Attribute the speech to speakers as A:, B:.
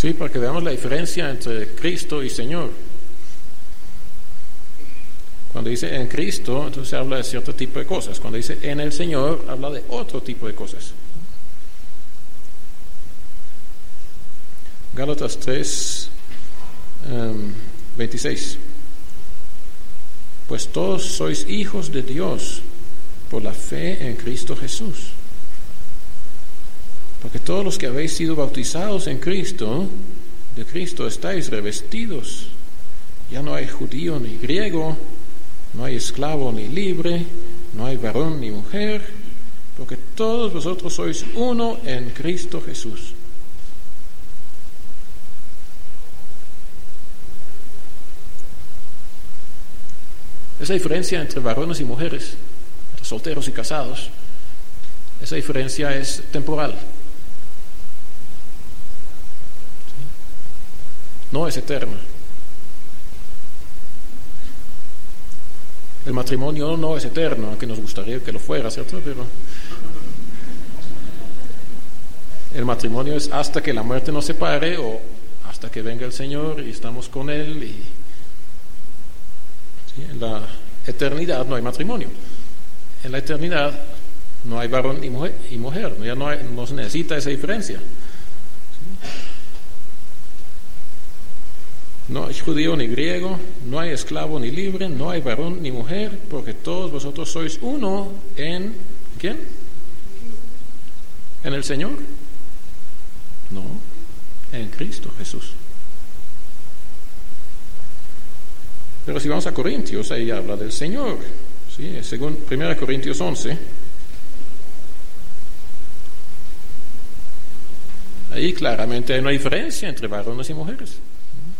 A: Sí, para que veamos la diferencia entre Cristo y Señor. Cuando dice en Cristo, entonces habla de cierto tipo de cosas. Cuando dice en el Señor, habla de otro tipo de cosas. Gálatas 3, 26. Pues todos sois hijos de Dios por la fe en Cristo Jesús. Porque todos los que habéis sido bautizados en Cristo, de Cristo estáis revestidos. Ya no hay judío ni griego, no hay esclavo ni libre, no hay varón ni mujer, porque todos vosotros sois uno en Cristo Jesús. Esa diferencia entre varones y mujeres, entre solteros y casados, esa diferencia es temporal. No es eterna. El matrimonio no es eterno, aunque nos gustaría que lo fuera, ¿cierto? Pero el matrimonio es hasta que la muerte nos separe o hasta que venga el Señor y estamos con Él. Y ¿sí? En la eternidad no hay matrimonio. En la eternidad no hay varón y mujer. Ya no se necesita esa diferencia. No hay judío ni griego, no hay esclavo ni libre, no hay varón ni mujer, porque todos vosotros sois uno en... ¿quién? ¿En el Señor? No, en Cristo Jesús. Pero si vamos a Corintios, ahí habla del Señor, ¿sí? Según 1 Corintios 11, ahí claramente hay una diferencia entre varones y mujeres.